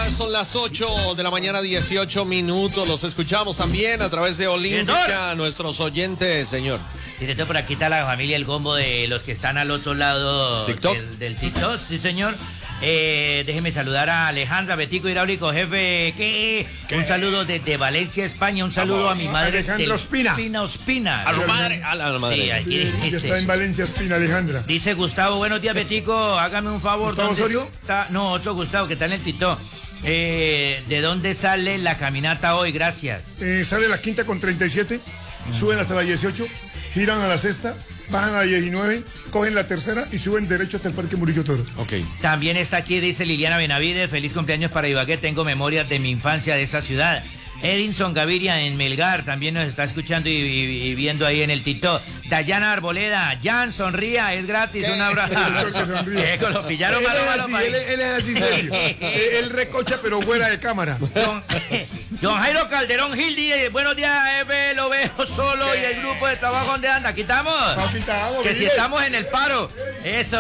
días, son las 8 de la mañana, 18 minutos. Los escuchamos también a través de Olímpica, nuestros oyentes, señor. Directo, por aquí está la familia El Combo de los que están al otro lado ¿TikTok? Del TikTok, sí señor. Déjeme saludar a Alejandra Betico Hidráulico, jefe. ¿Qué? Un saludo desde Valencia, España. Un saludo a mi madre. Alejandra Ospina. Ospina. A la madre. A la madre. Sí, aquí está en Valencia, Ospina, Alejandra. Dice Gustavo, buenos días, Betico. Hágame un favor. ¿Gustavo Osorio? No, otro Gustavo que está en el TikTok. ¿De dónde sale la caminata hoy? Gracias. Sale la quinta con 37, suben hasta la 18, giran a la sexta, bajan a la 19, cogen la tercera y suben derecho hasta el Parque Murillo Toro. Ok. También está aquí, dice Liliana Benavides, feliz cumpleaños para Ibagué, tengo memorias de mi infancia de esa ciudad. Edinson Gaviria en Melgar también nos está escuchando y viendo ahí en el TikTok. Dayana Arboleda, Jan, sonría, es gratis, un abrazo. Lo pillaron malo. Él es así serio. Él recocha pero fuera de cámara. John Jairo Calderón Gil dice, buenos días, F, lo veo solo y el grupo de trabajo, ¿dónde anda? Aquí estamos. Que si estamos en el paro. Eso.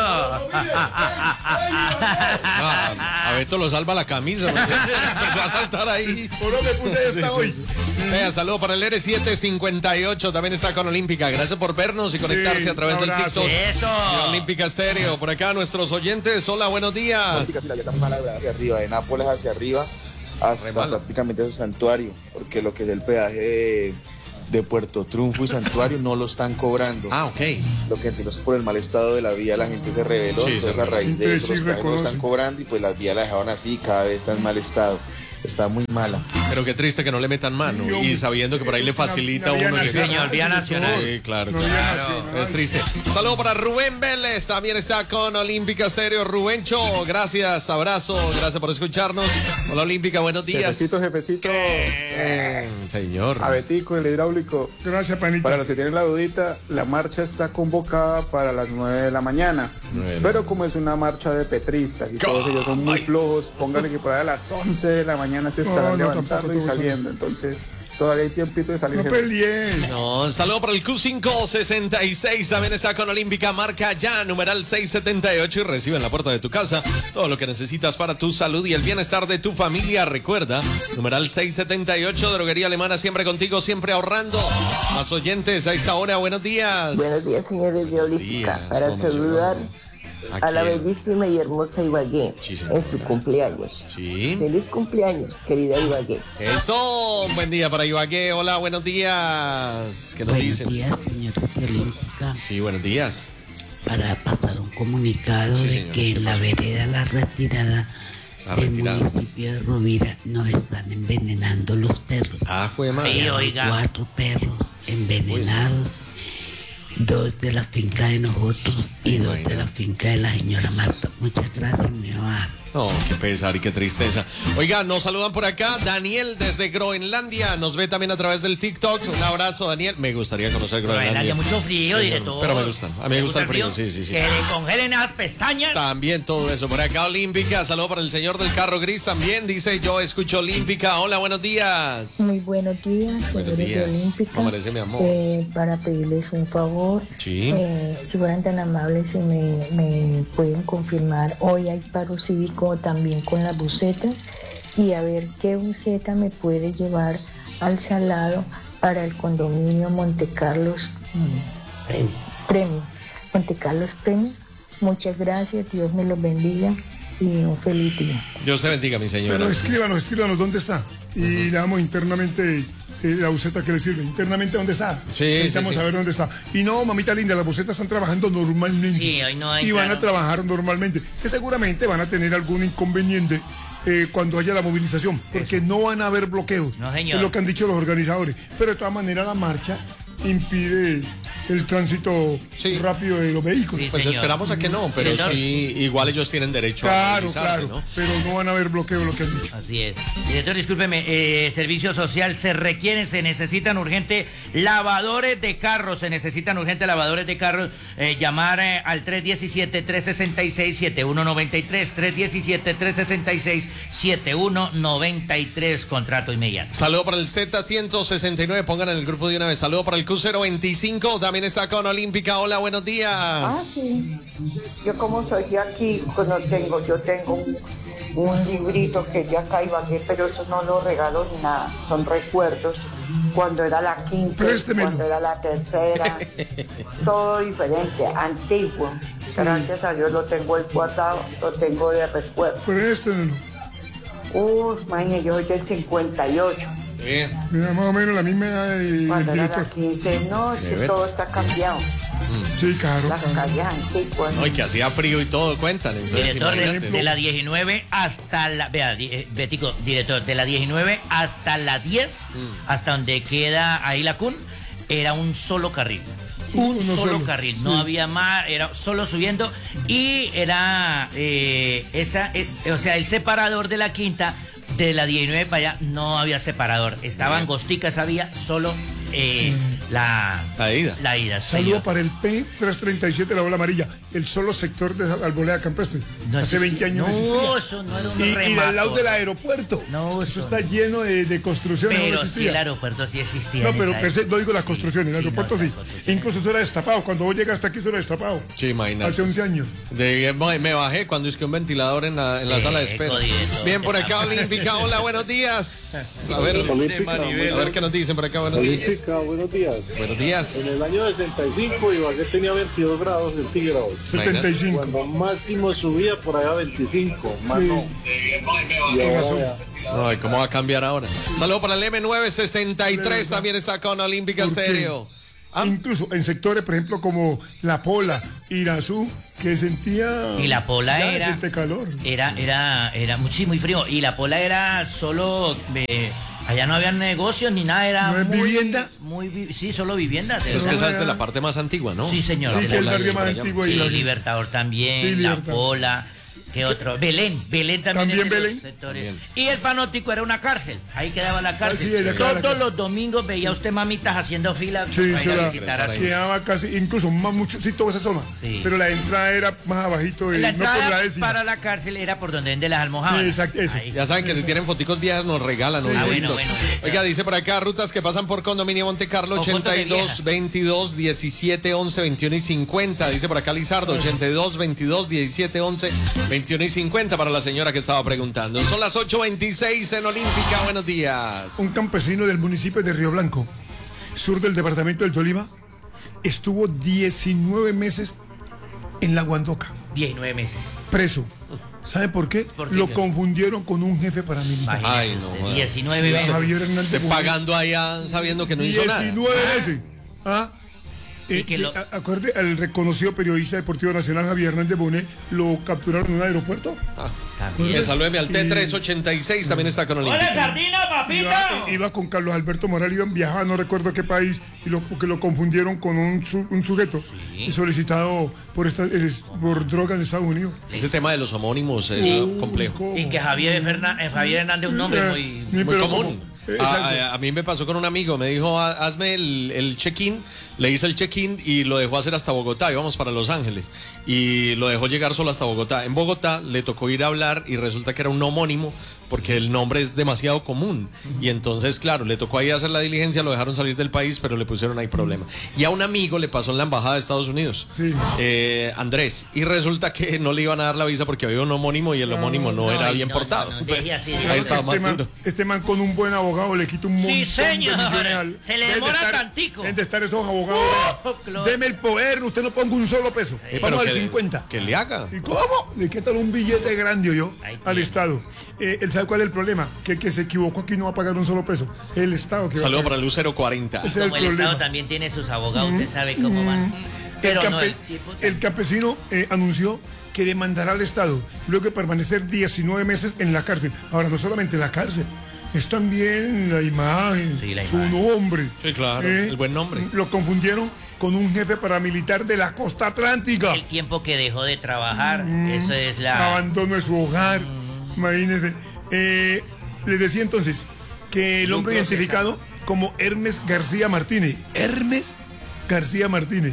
A Beto lo salva la camisa. Empezó a saltar ahí. Por lo me puse esta hoy. Vea, saludo para el R758, también está con Olímpica. Gracias por vernos y conectarse a través del TikTok. Eso. De Olímpica Estéreo. Por acá nuestros oyentes. Hola, buenos días. Si la está mala hacia arriba, de Nápoles hacia arriba, hasta prácticamente ese santuario, porque lo que es el peaje de Puerto Triunfo y Santuario no lo están cobrando. Ah, ok. Lo que entiendo es por el mal estado de la vía, la gente se rebeló, Sí, entonces a raíz de eso los peajes no lo están cobrando y pues las vías las dejaron así, cada vez está en mal estado. Está muy mala. Pero qué triste que no le metan mano y sabiendo que por ahí le facilita a uno llegar. Señor, vía nacional. Sí, claro. Es triste. Saludo para Rubén Vélez, también está con Olímpica Estéreo. Rubencho, gracias, abrazo, gracias por escucharnos. Hola Olímpica, buenos días. Jefecito. Señor. A Betico, el hidráulico. Gracias, panita. Para los que tienen la dudita, la marcha está convocada para las 9 de la mañana. Pero como es una marcha de petristas y todos ellos son muy flojos, pónganle que por ahí a las 11 de la mañana se estarán levantando y saliendo. Entonces, todavía hay tiempito de salir. No peleen. No, saludo para el Q566, también está con Olímpica, marca ya, numeral 678 y recibe en la puerta de tu casa todo lo que necesitas para tu salud y el bienestar de tu familia. Recuerda, numeral 678, droguería alemana, siempre contigo, siempre ahorrando. Más oyentes a esta hora, buenos días. Buenos días, señores de Olímpica, para saludar a la bellísima y hermosa Ibagué en su cumpleaños. Sí. Feliz cumpleaños, querida Ibagué. Eso, buen día para Ibagué. Hola, buenos días. ¿Qué nos dicen? Buenos días, señores de Olímpica. Sí, buenos días. Para pasar un comunicado de que en la vereda La Retirada del municipio de Rovira nos están envenenando los perros. Ah, fue madre. Sí, oiga. 4 perros envenenados. 2 de la finca de nosotros y 2 de la finca de la señora Marta. Muchas gracias, mi mamá. No, qué pesar y qué tristeza. Oiga, nos saludan por acá. Daniel desde Groenlandia. Nos ve también a través del TikTok. Un abrazo, Daniel. Me gustaría conocer Groenlandia. Mucho frío, sí, directo. Pero me gusta. A mí me gusta el frío. Sí. Que le congelen las pestañas. También todo eso. Por acá, Olímpica. Saludo para el señor del carro gris también. Dice, yo escucho Olímpica. Hola, buenos días. Muy buenos días, Buenos señores días. de Olímpica. ¿Cómo parece, mi amor? Para pedirles un favor. Sí. Si fueran tan amables, si me pueden confirmar. Hoy hay paro cívico también con las busetas y a ver qué buseta me puede llevar al Salado para el condominio Monte Carlos Premio. Monte Carlos Premio. Muchas gracias, Dios me los bendiga y un feliz día. Dios te bendiga, mi señora. Pero escríbanos dónde está y le damos internamente la buceta que le sirve. Internamente, ¿dónde está? Sí, necesitamos saber dónde está. Y no, mamita linda, las bucetas están trabajando normalmente. Sí, hoy no hay. Y van a trabajar normalmente. Que seguramente van a tener algún inconveniente cuando haya la movilización. Porque no van a haber bloqueos. No, señor. Es lo que han dicho los organizadores. Pero de todas maneras la marcha impide el tránsito rápido de los vehículos. Pues esperamos a que no, pero sí, igual ellos tienen derecho a movilizarse, ¿no? Pero no van a haber bloqueo, lo que han dicho. Así es. Director, discúlpeme, servicio social, se necesitan urgente lavadores de carros, llamar al 317-366-7193, 317-366-7193, contrato inmediato. Saludo para el Z169, pongan en el grupo de una vez. Saludo para el Q025, también está con Olímpica. Hola, buenos días. Sí. Yo como soy de aquí, yo tengo un librito que es de acá Ibagué, pero eso no lo regalo ni nada, son recuerdos. Cuando era la 15, Préstemelo. cuando era la tercera, todo diferente, antiguo. Gracias a Dios lo tengo ahí guardado, lo tengo de recuerdo. Préstemelo. Imagínate, yo soy del 58. Mira, más o menos la misma edad del Cuando era director. la 15, no, es que todo está cambiado. Sí, claro. Las calles antiguas. No, y que hacía frío y todo, cuentan. Entonces, Director, imagínate. de la 19 hasta la... Vea, Betico, director, de la 19 hasta la 10, hasta donde queda ahí la CUN, era un solo carril. Un solo carril, no había más, era solo subiendo y era o sea, el separador de la quinta, de la 19 para allá, no había separador, estaba angostica esa vía, solo la ida. La ida, saludo para el P337 de la bola amarilla, el solo sector de Arboleda Campestre. No hace 20 años no existía. Eso no era un y remato. al lado del aeropuerto. No, eso está lleno de construcciones. Pero no existía. sí, el aeropuerto sí existía. No, pero no digo las construcciones, el aeropuerto sí. Incluso eso era destapado. Cuando vos llegaste aquí, eso era destapado. Sí, imagínate. Hace 11 años. Me bajé cuando es que un ventilador en la sala de espera. Bien, por acá, Olímpica. Hola, buenos días. A ver qué nos dicen por acá. Buenos días. Olímpica, buenos días. Buenos días. En el año 65 Ibagué tenía 22 grados centígrados. 75. Cuando máximo subía por allá 25. Más no. Y Ay, ¿cómo va a cambiar ahora? Saludos para el M963. También está con Olímpica Estéreo. Incluso en sectores, por ejemplo, como La Pola, Irazú, que sentía... Y La Pola era... calor. Era muy frío. Y La Pola era solo... allá no había negocios ni nada, era... ¿No es vivienda? Sí, solo vivienda. Es que esa es de la parte más antigua, ¿no? Sí, señor. Sí, que el barrio más antiguo. Sí, Libertador también, sí, La Pola... ¿Qué otro? Belén también. ¿También es de Belén? los sectores. Y el Panótico era una cárcel. Ahí quedaba la cárcel. Sí, todos los domingos veía usted mamitas haciendo fila para ir a visitar a quedaba casi, incluso más mucho, sí, toda esa zona. Sí. Pero la entrada era más abajito. La no por entrada la décima. para la cárcel era por donde venden las almohadas. Sí, exacto, eso. Ya saben que si tienen foticos viejas nos regalan. Sí, bueno. Oiga, dice por acá, rutas que pasan por Condominio Monte Carlo, 82, 22, 17, 11, 21 y 50. Dice por acá Lizardo, 82, 22, 17, 11, 21 y 50 para la señora que estaba preguntando. Son las 8:26 en Olímpica. Buenos días. Un campesino del municipio de Río Blanco, sur del departamento del Tolima, estuvo 19 meses en la Guandoca. 19 meses. Preso. ¿Sabe por qué? Lo confundieron con un jefe paramilitar. Ay, no. 19 meses. Javier Hernández pagando allá sabiendo que no hizo nada. 19 meses. Acuerde al reconocido periodista deportivo nacional Javier Hernández Bonet, lo capturaron en un aeropuerto. Salúdeme al T386, también está con Olímpica. ¡Hola, sardina, papito! Iba con Carlos Alberto Morales, viajaba, no recuerdo qué país, porque lo confundieron con un sujeto solicitado por drogas de Estados Unidos. Ese tema de los homónimos es complejo. Y que Javier Hernández es un nombre muy común. A mí me pasó con un amigo, me dijo, hazme el check-in, le hice el check-in y lo dejó hacer hasta Bogotá, íbamos para Los Ángeles, y lo dejó llegar solo hasta Bogotá. En Bogotá le tocó ir a hablar y resulta que era un homónimo, porque el nombre es demasiado común, y entonces, claro, le tocó ahí hacer la diligencia, lo dejaron salir del país, pero le pusieron ahí problema. Y a un amigo le pasó en la embajada de Estados Unidos, Andrés, y resulta que no le iban a dar la visa porque había un homónimo y el homónimo no era bien portado. Ahí estaba más duro. Este man con un buen abogado le quita un montón Sí, señor. de millones Se le demora tantico. En de estar esos abogados. Deme el poder, usted no ponga un solo peso. Vamos al 50. Que le haga. ¿Y cómo? Le quitan un billete grande al Estado. ¿Él sabe cuál es el problema? Que el que se equivocó aquí no va a pagar un solo peso. El Estado que Saludo para Lucero 40. Y como el Estado también tiene sus abogados, usted sabe cómo van. Pero el campesino anunció que demandará al Estado luego de permanecer 19 meses en la cárcel. Ahora, no solamente la cárcel, es también la imagen, su nombre. Sí, claro, el buen nombre. Lo confundieron con un jefe paramilitar de la costa atlántica. El tiempo que dejó de trabajar, eso es abandono de su hogar, imagínese. Les decía entonces que el hombre identificado como Hermes García Martínez. Hermes García Martínez.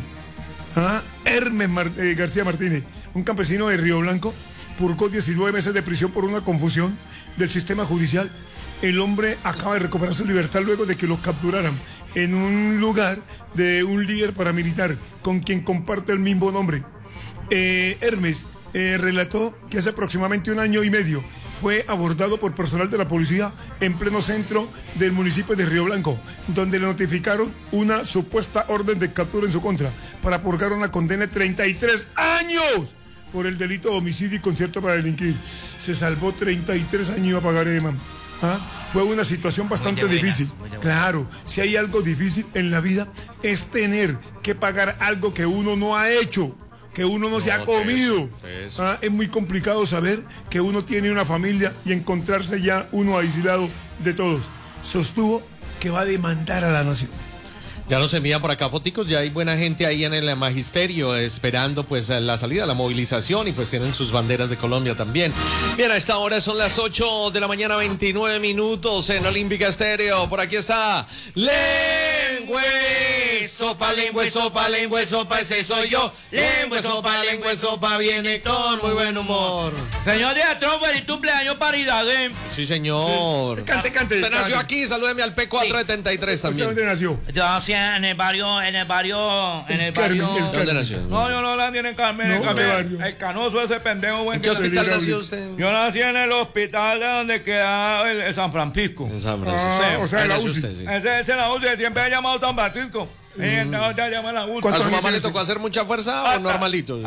García Martínez, un campesino de Río Blanco, purgó 19 meses de prisión por una confusión del sistema judicial. El hombre acaba de recuperar su libertad luego de que lo capturaran en un lugar de un líder paramilitar con quien comparte el mismo nombre. Hermes relató que hace aproximadamente 1 año y medio fue abordado por personal de la policía en pleno centro del municipio de Río Blanco, donde le notificaron una supuesta orden de captura en su contra para purgar una condena de 33 años por el delito de homicidio y concierto para delinquir. Se salvó 33 años a pagar, man. ¿Ah? Fue una situación bastante difícil. Claro, si hay algo difícil en la vida es tener que pagar algo que uno no ha hecho, que uno no se ha comido. Eso. Es muy complicado saber que uno tiene una familia y encontrarse ya uno aislado de todos. Sostuvo que va a demandar a la nación. Ya nos envían por acá foticos, ya hay buena gente ahí en el magisterio esperando pues la salida, la movilización, y pues tienen sus banderas de Colombia también. Bien, a esta hora son las 8 de la mañana, 29 minutos en Olímpica Estéreo. Por aquí está Lengüe Sopa, Lengüe Sopa, Lengüe Sopa, ese soy yo. Lengüe Sopa, viene con muy buen humor. Señor director, feliz cumpleaños para Idagué. Sí, señor. Sí. Cante. Se nació aquí, salúdeme al P473 también. ¿Dónde nació? Yo en el barrio. ¿Dónde nació? No, yo no nací en el Carmen, el Canoso, ese pendejo, güey. ¿En qué hospital nació usted? Yo nací en el hospital de donde queda el San Francisco. En San Francisco. O sea, la UCI. Usted, sí. Ese es la UCI, siempre he llamado San Francisco. ¿A su mamá le tocó hacer mucha fuerza o normalito?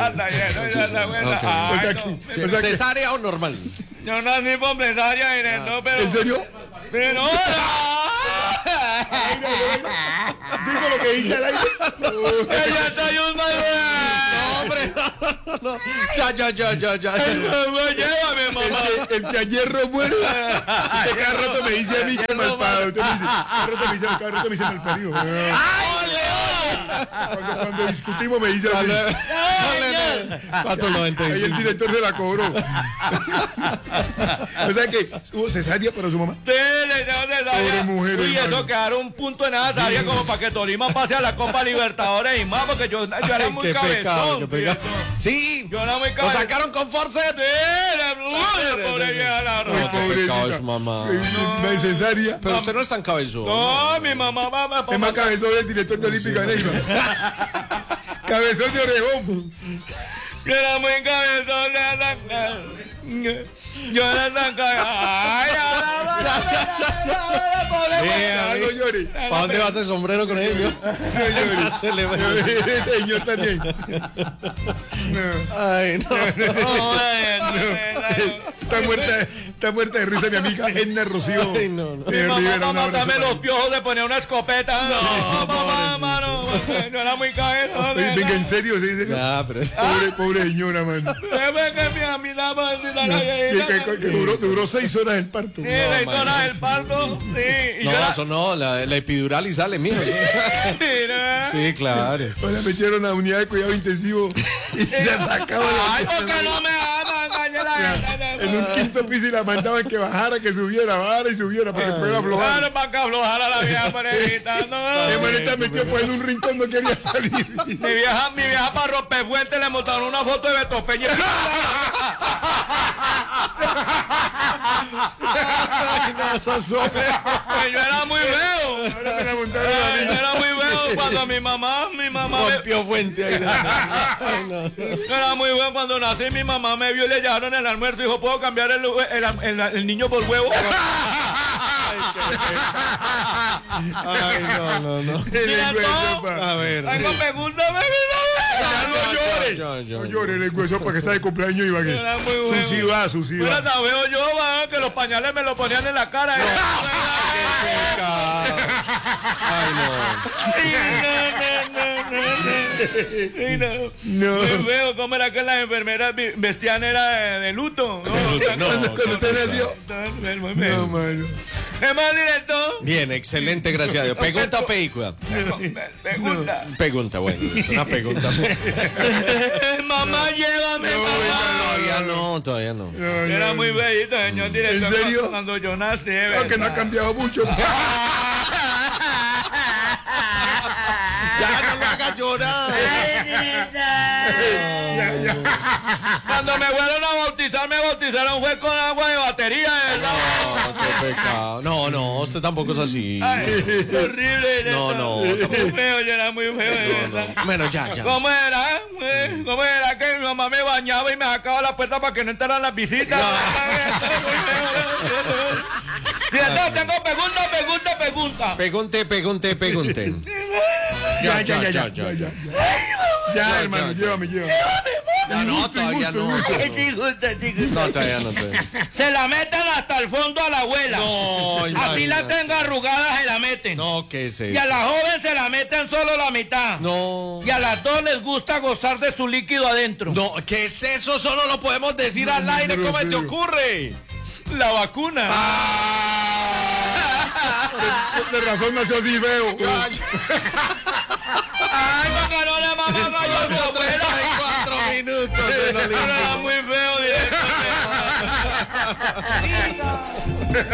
¿Cesárea o normal? Yo nací por cesárea, no, pero... ¿En serio? Pero... Digo lo que dice al aire. ¡Ella está yo mal! No, hombre, no. Ya. Llévame, mamá. El que a hierro muere. Cada rato me dice a mí que malpado. Cada rato me dice malparido. Cuando discutimos me dice a mí. 4.95. Ahí el director se la cobró. O sea que hubo cesárea para su mamá. Sí, le dio cesárea. Pobre mujer. Y eso quedaron un punto en esa cesárea como para que Tolima pase a la Copa Libertadores y más, porque yo era muy cabezón. Sí, yo era muy cabezón. Lo sacaron con forceps. Pobre vieja. Qué mamá. Cesárea. Pero usted no es tan cabezón. No, mi mamá va. Es más cabezón del director de Olímpica Neiva. Cabezón de orejón. Yo era muy cabezón. Yo era tan cabezón. Ay, no llore. ¿Para dónde va ese sombrero con ellos? No llore. Señor también. Ay, no. Está muerta de risa mi amiga Edna Rocío. Ay, no. Mi mamá matarme los piojos de poner una escopeta. No, mamá, mano. No era muy cabezón. Venga, en serio, sí, en serio. Ya, pero... Pobre señora, mano. Que duró 6 horas el parto. 6 horas el parto. Sí. No, eso no, la epidural y sale, mijo. Sí, claro. O la metieron a unidad de cuidado intensivo y la sacaban. Ay, porque no me aman, en un quinto piso y la mandaban que bajara, que subiera, bajara y subiera para que pudiera aflojar. Claro, para que aflojara la vieja parejita. Mi manita metió pues en un rincón, no quería salir. Mi vieja para romper fuente le montaron una foto de Beto Peña. Ay, no, yo era muy feo. Yo era muy feo cuando mi mamá rompió fuente ahí. Yo era muy feo cuando nací, mi mamá me vio y le llevaron el almuerzo y dijo, ¿puedo cambiar el niño por huevo? Ay, no. A ver. Tengo preguntas, no llores, el hueso para que está de cumpleaños y va que. Susi va. Pero la veo yo, que los pañales me lo ponían en la cara. Ay, no. Veo cómo era que las enfermeras vestían era de luto. Cuando usted nació. No, mano. ¿Qué más, director? Bien, excelente, gracias a Dios. Pregunta o película. Pregunta, bueno, es una pregunta. Mamá, llévame. Todavía no. Era muy bellito, señor director. ¿En serio? Cuando yo nací, creo que no ha cambiado mucho. Ya no lo haga a llorar. Cuando me fueron a bautizar, me bautizaron fue con agua de batería, ¿verdad? No, qué pecado. No, usted tampoco es así. Ay, horrible. No. Muy feo, yo era muy feo. No. Bueno, ya. ¿Cómo era? ¿Cómo era que mi mamá me bañaba y me sacaba la puerta para que no entraran las visitas? Y entonces tengo pregunta. Pregunte. Ya. Ya, hermano, llévame. Ya no, todavía no. Sí, gusta. No, todavía no. Se la meten hasta el fondo a la abuela. No, así la tenga arrugada, se la meten. No, ¿qué es eso? Y a la joven se la meten solo la mitad. No. Y a las dos les gusta gozar de su líquido adentro. No, ¿qué es eso? Solo lo podemos decir al aire. ¿Cómo te ocurre? La vacuna. De razón nació así feo. Ay, macarona, mamá, yo 34 minutos. Era muy feo, directo.